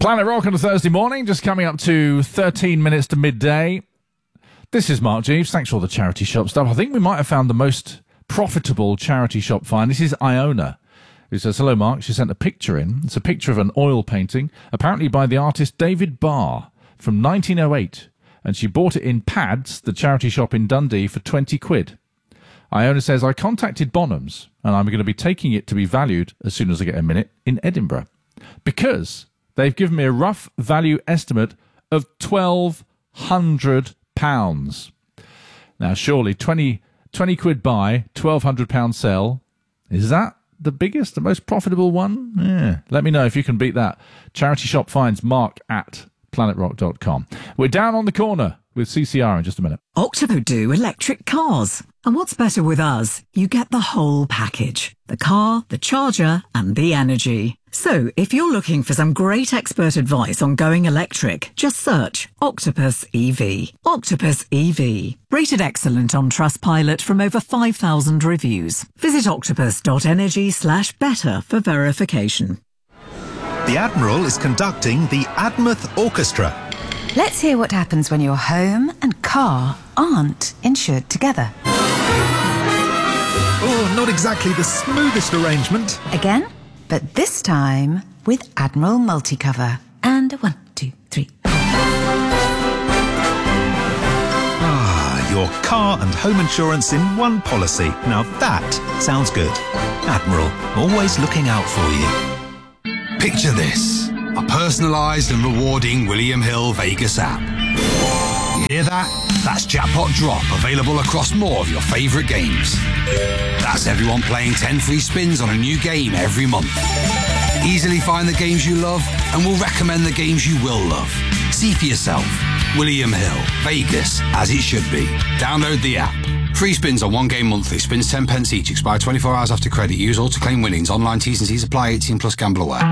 Planet Rock on a Thursday morning, just coming up to 13 minutes to midday. This is Mark Jeeves. Thanks for all the charity shop stuff. I think we might have found the most profitable charity shop find. This is Iona, who says, hello, Mark. She sent a picture in. It's a picture of an oil painting, apparently by the artist David Barr from 1908. And she bought it in Pads, the charity shop in Dundee, for 20 quid. Iona says, I contacted Bonhams, and I'm going to be taking it to be valued, as soon as I get a minute, in Edinburgh. Because they've given me a rough value estimate of £1,200. Now, surely 20 quid buy, £1,200 sell. Is that the biggest, the most profitable one? Yeah. Let me know if you can beat that. Charity shop finds Mark at planetrock.com. We're down on the corner with CCR in just a minute. Octopo do electric cars. And what's better with us? You get the whole package. The car, the charger, and the energy. So, if you're looking for some great expert advice on going electric, just search Octopus EV. Octopus EV. Rated excellent on Trustpilot from over 5,000 reviews. Visit octopus.energy/better for verification. The Admiral is conducting the Admouth Orchestra. Let's hear what happens when your home and car aren't insured together. Oh, not exactly the smoothest arrangement. Again, but this time with Admiral Multicover. And 1, 2, 3. Ah, your car and home insurance in one policy. Now that sounds good. Admiral, always looking out for you. Picture this, a personalised and rewarding William Hill Vegas app. You hear that? That's Jackpot Drop, available across more of your favourite games. That's everyone playing 10 free spins on a new game every month. Easily find the games you love and we'll recommend the games you will love. See for yourself. William Hill, Vegas, as it should be. Download the app. Free spins on one game monthly. Spins 10 pence each. Expire 24 hours after credit. Use all to claim winnings. Online T's and C's apply. 18 plus gamble aware.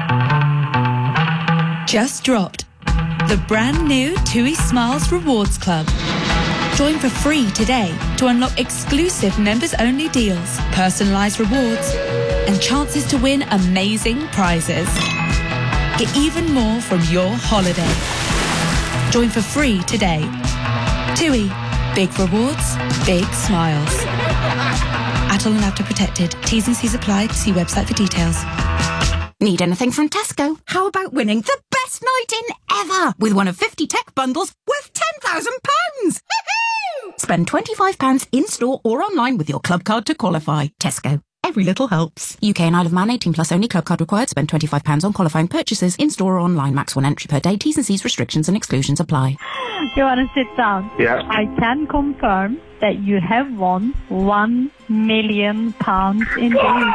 Just dropped. The brand new TUI Smiles Rewards Club. Join for free today to unlock exclusive members-only deals, personalised rewards, and chances to win amazing prizes. Get even more from your holiday. Join for free today. TUI. Big rewards, big smiles. Adult and after protected. T's and C's applied. See website for details. Need anything from Tesco? How about winning the best night in ever with one of 50 tech bundles worth £10,000? Woohoo! Spend £25 in-store or online with your club card to qualify. Tesco. Every little helps. UK and Isle of Man 18 plus only. Club card required. Spend £25 on qualifying purchases in-store or online. Max 1 entry per day. T's and C's restrictions and exclusions apply. You want to sit down? Yeah. I can confirm that you have won £1 million indeed.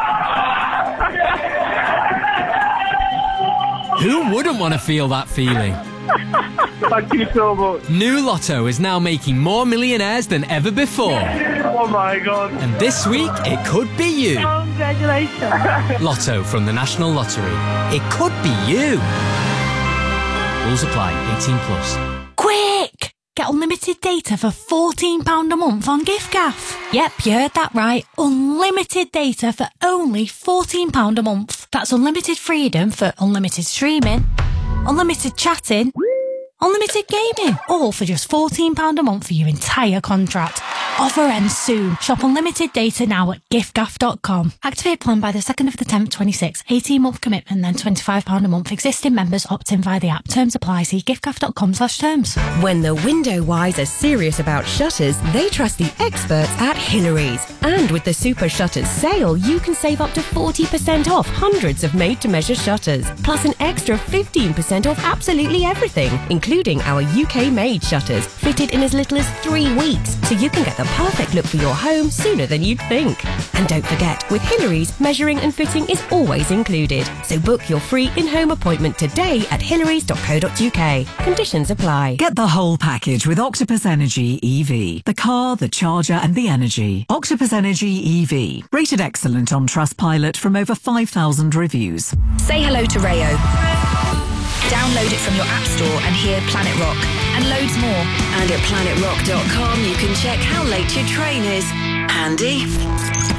Who wouldn't want to feel that feeling? Thank you so much. New Lotto is now making more millionaires than ever before. Oh my God. And this week, it could be you. Congratulations. Lotto from the National Lottery. It could be you. Rules apply. 18 plus. Quick! Get unlimited data for £14 a month on giffgaff. Yep, you heard that right. Unlimited data for only £14 a month. That's unlimited freedom for unlimited streaming, unlimited chatting, unlimited gaming, all for just £14 a month for your entire contract. Offer ends soon. Shop unlimited data now at giffgaff.com. Activate plan by the 2nd of the 10th, 26. 18-month commitment, then £25 a month. Existing members opt in via the app. Terms apply. See giffgaff.com/terms. When the window wise are serious about shutters, they trust the experts at Hillary's. And with the Super Shutters sale, you can save up to 40% off hundreds of made-to-measure shutters. Plus an extra 15% off absolutely everything, including our UK-made shutters, fitted in as little as 3 weeks. So you can get the perfect look for your home sooner than you'd think. And don't forget, with Hillary's, measuring and fitting is always included. So book your free in-home appointment today at hillarys.co.uk. Conditions apply. Get the whole package with Octopus Energy EV. The car, the charger and the energy. Octopus Energy EV. Rated excellent on Trustpilot from over 5,000 reviews. Say hello to Rayo. Download it from your app store and hear Planet Rock and loads more. And at planetrock.com you can check how late your train is. Handy.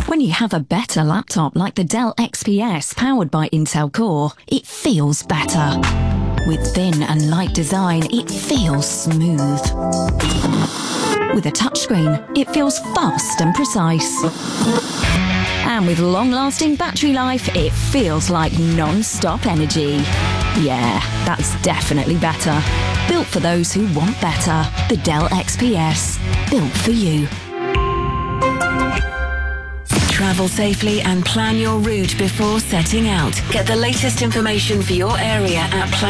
When you have a better laptop like the Dell XPS powered by Intel Core, it feels better. With thin and light design, it feels smooth. With a touchscreen, it feels fast and precise. And with long-lasting battery life, it feels like non-stop energy. Yeah, that's definitely better. Built for those who want better. The Dell XPS. Built for you. Travel safely and plan your route before setting out. Get the latest information for your area at